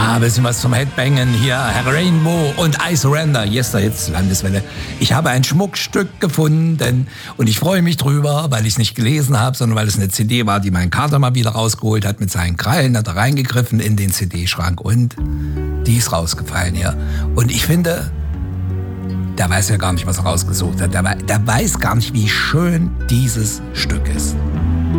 Ja, ein bisschen was zum Headbangen hier. Herr Rainbow und I Surrender. Yes, Hits, Landeswelle. Ich habe ein Schmuckstück gefunden und ich freue mich drüber, weil ich es nicht gelesen habe, sondern weil es eine CD war, die mein Kater mal wieder rausgeholt hat mit seinen Krallen, hat er reingegriffen in den CD-Schrank und die ist rausgefallen hier. Und ich finde, der weiß ja gar nicht, was er rausgesucht hat. Der weiß gar nicht, wie schön dieses Stück ist.